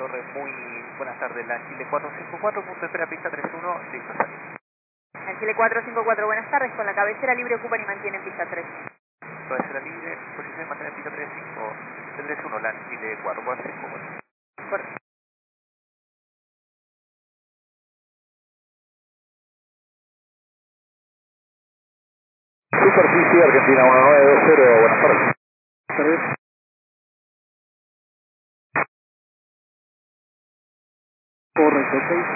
Torre, muy buenas tardes. La Chile 454, punto de espera, pista 31, listo, salir. En Chile 454, buenas tardes. Con la cabecera libre ocupan y mantienen pista 3. Cabecera libre, posición mantener pista 35, 31, la Chile 454. Por... Superficie Argentina 1920, buenas tardes. Buenas tardes. Correcto, 6.